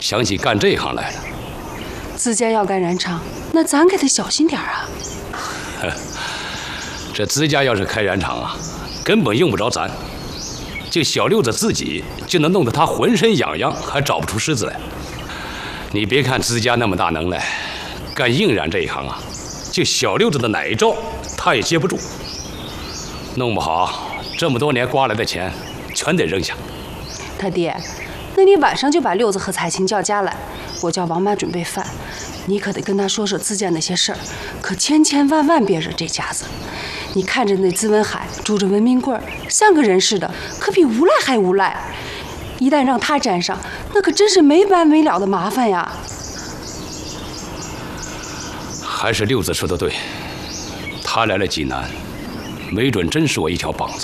想起干这行来了。 自家要干染厂，那咱可得小心点啊。 这自家要是开染厂啊，根本用不着咱，就小六子自己就能弄得他浑身痒痒，还找不出虱子来。你别看自家那么大能耐，干硬染这一行啊，就小六子的哪一招他也接不住，弄不好这么多年刮来的钱全得扔下。 他爹，那你晚上就把六子和彩琴叫家来，我叫王妈准备饭，你可得跟他说说自家那些事儿，可千千万万别惹这家子。你看着那资文海拄着文明棍儿，像个人似的，可比无赖还无赖。一旦让他沾上，那可真是没完没了的麻烦呀。 还是六子说的对，他来了济南，没准真是我一条膀子。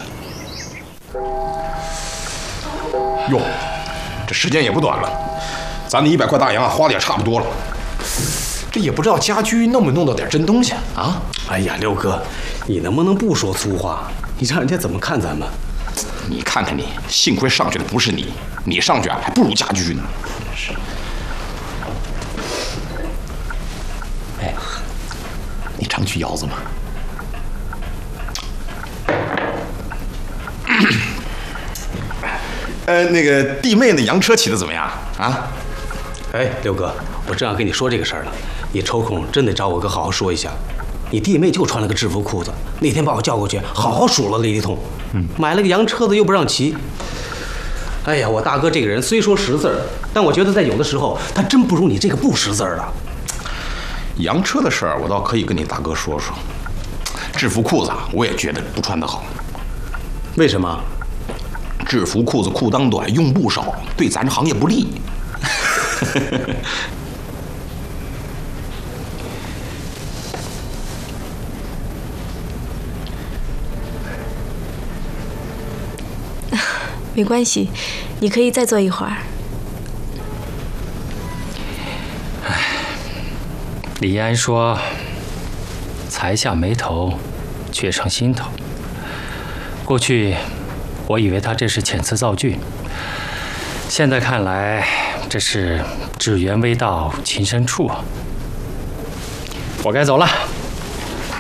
哟，这时间也不短了，咱的100块大洋花的也差不多了。这也不知道家居弄没弄到点真东西啊？ 哎呀，六哥，你能不能不说粗话？你让人家怎么看咱们？ 你看看你，幸亏上去的不是你，你上去还不如家居呢。是。哎，你常去窑子吗？那个弟妹那洋车骑得怎么样啊？ 哎，六哥，我正要跟你说这个事儿了，你抽空真得找我哥好好说一下。你弟妹就穿了个制服裤子，那天把我叫过去，好好数落了一通。买了个洋车子又不让骑。哎呀，我大哥这个人虽说识字儿，但我觉得在有的时候他真不如你这个不识字儿的。 洋车的事儿我倒可以跟你大哥说说，制服裤子我也觉得不穿得好。 为什么？ 制服裤子裤裆短，用布少，对咱这行业不利。 没关系，你可以再坐一会儿。 李安说：“才下眉头，却上心头。”过去，我以为他这是遣词造句，现在看来，这是只缘未到情深处啊。我该走了。